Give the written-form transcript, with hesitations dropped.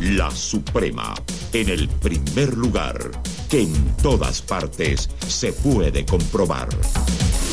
La Suprema, en el primer lugar, que en todas partes se puede comprobar.